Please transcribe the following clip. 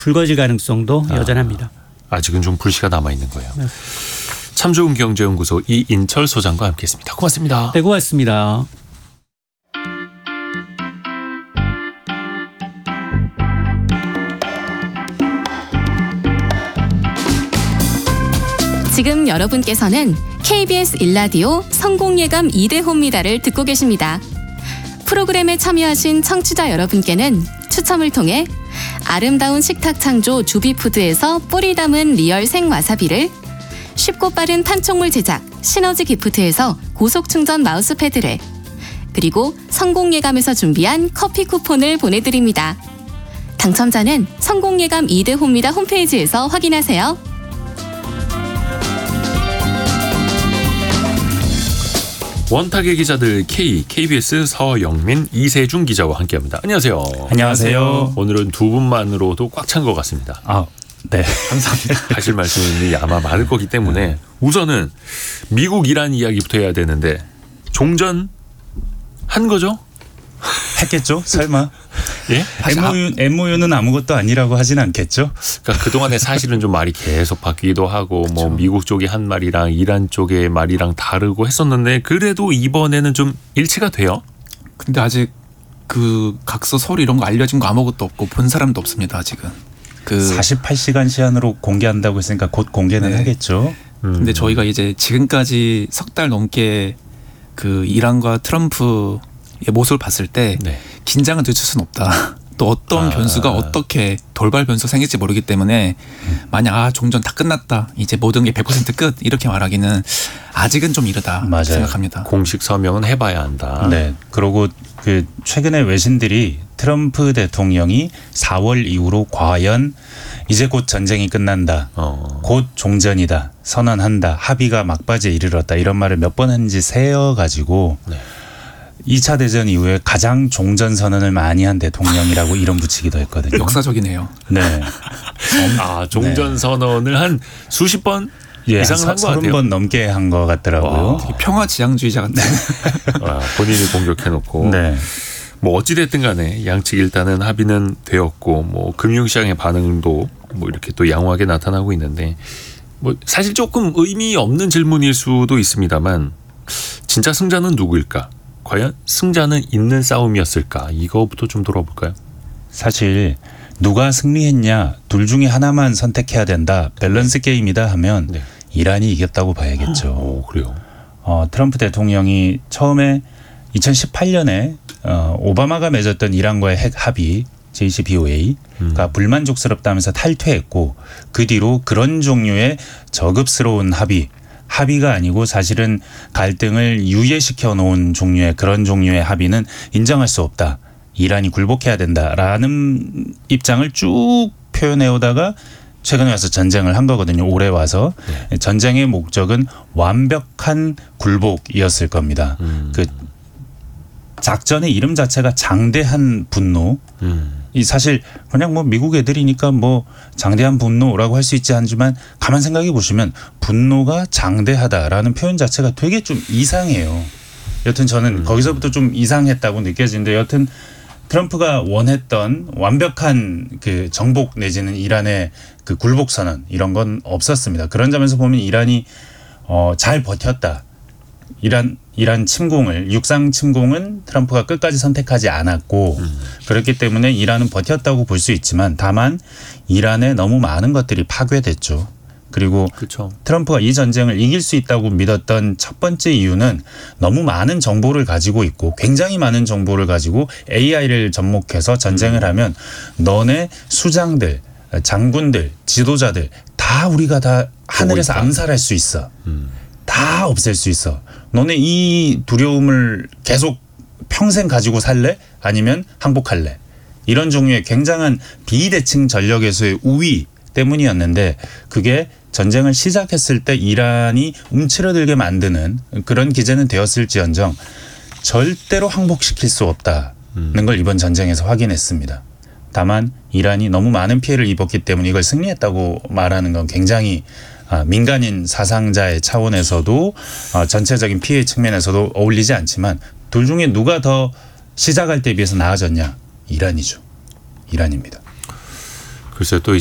불거질 가능성도 여전합니다. 아직은 좀 불씨가 남아있는 거예요. 네. 참 좋은 경제연구소 이인철 소장과 함께했습니다. 고맙습니다. 네, 고맙습니다. 지금 여러분께서는 KBS 1라디오 성공예감 2대호입니다를 듣고 계십니다. 프로그램에 참여하신 청취자 여러분께는 추첨을 통해 아름다운 식탁 창조 주비푸드에서 뿌리 담은 리얼 생와사비를, 쉽고 빠른 판촉물 제작 시너지 기프트에서 고속충전 마우스패드를, 그리고 성공예감에서 준비한 커피 쿠폰을 보내드립니다. 당첨자는 성공예감 2대호입니다 홈페이지에서 확인하세요. 원탁의 기자들 KBS 서영민, 이세준 기자와 함께합니다. 안녕하세요. 안녕하세요. 오늘은 두 분만으로도 꽉 찬 것 같습니다. 네. 감사합니다. 하실 말씀이 아마 많을 거기 때문에 우선은 미국 이란 이야기부터 해야 되는데 종전 한 거죠? 했겠죠? 설마. 예? MOU는 아무것도 아니라고 하진 않겠죠? 그러니까 그동안에 사실은 좀 말이 계속 바뀌기도 하고 그렇죠. 뭐 미국 쪽의 한 말이랑 이란 쪽의 말이랑 다르고 했었는데 그래도 이번에는 좀 일치가 돼요. 근데 아직 그 각서 서류 이런 거 알려진 거 아무것도 없고 본 사람도 없습니다. 아직은. 48시간 시한으로 공개한다고 했으니까 곧 공개는 하겠죠. 근데 저희가 이제 지금까지 석 달 넘게 그 이란과 트럼프의 모습을 봤을 때 긴장은 늦출 수는 없다. 또 어떤 변수가 어떻게 돌발 변수가 생길지 모르기 때문에 만약 종전 다 끝났다. 이제 모든 게 100% 끝. 이렇게 말하기는 아직은 좀 이르다 맞아요. 생각합니다. 공식 서명은 해봐야 한다. 네. 그리고 그 최근에 외신들이 트럼프 대통령이 4월 이후로 과연 이제 곧 전쟁이 끝난다. 곧 종전이다. 선언한다. 합의가 막바지에 이르렀다. 이런 말을 몇 번 했는지 세어가지고 2차 대전 이후에 가장 종전 선언을 많이 한 대통령이라고 이름 붙이기도 했거든요. 역사적이네요. 네. 종전 선언을 한 수십 번 이상은 한 것 같아요. 30번 넘게 한 것 같더라고요. 평화 지향주의자 같은. 본인이 공격해놓고. 네. 뭐 어찌됐든 간에 양측 일단은 합의는 되었고 뭐 금융시장의 반응도 뭐 이렇게 또 양호하게 나타나고 있는데 뭐 사실 조금 의미 없는 질문일 수도 있습니다만 진짜 승자는 누구일까? 과연 승자는 있는 싸움이었을까? 이거부터 좀 돌아볼까요? 사실 누가 승리했냐 둘 중에 하나만 선택해야 된다. 밸런스 게임이다 하면 이란이 이겼다고 봐야겠죠. 그래요? 트럼프 대통령이 처음에 2018년에 오바마가 맺었던 이란과의 핵 합의 JCPOA가 불만족스럽다면서 탈퇴했고 그 뒤로 그런 종류의 저급스러운 합의가 아니고 사실은 갈등을 유예시켜 놓은 종류의 그런 종류의 합의는 인정할 수 없다. 이란이 굴복해야 된다라는 입장을 쭉 표현해 오다가 최근에 와서 전쟁을 한 거거든요. 올해 와서. 전쟁의 목적은 완벽한 굴복이었을 겁니다. 그 작전의 이름 자체가 장대한 분노. 이 사실 그냥 뭐 미국 애들이니까 뭐 장대한 분노라고 할 수 있지 않지만 가만 생각해 보시면 분노가 장대하다라는 표현 자체가 되게 좀 이상해요. 여튼 저는 거기서부터 좀 이상했다고 느껴지는데 여튼 트럼프가 원했던 완벽한 그 정복 내지는 이란의 그 굴복 선언 이런 건 없었습니다. 그런 점에서 보면 이란이 잘 버텼다. 이란 침공을 육상 침공은 트럼프가 끝까지 선택하지 않았고 그렇기 때문에 이란은 버텼다고 볼 수 있지만 다만 이란에 너무 많은 것들이 파괴됐죠. 그리고 트럼프가 이 전쟁을 이길 수 있다고 믿었던 첫 번째 이유는 너무 많은 정보를 가지고 있고 굉장히 많은 정보를 가지고 AI를 접목해서 전쟁을 하면 너네 수장들, 장군들, 지도자들 다 우리가 다 하늘에서 암살할 수 있어. 다 없앨 수 있어. 너네 이 두려움을 계속 평생 가지고 살래? 아니면 항복할래? 이런 종류의 굉장한 비대칭 전력에서의 우위 때문이었는데 그게 전쟁을 시작했을 때 이란이 움츠러들게 만드는 그런 기제는 되었을지언정 절대로 항복시킬 수 없다는 걸 이번 전쟁에서 확인했습니다. 다만 이란이 너무 많은 피해를 입었기 때문에 이걸 승리했다고 말하는 건 굉장히 민간인 사상자의 차원에서도 전체적인 피해 측면에서도 어울리지 않지만 둘 중에 누가 더 시작할 때 비해서 나아졌냐? 이란이죠. 이란입니다. 글쎄 또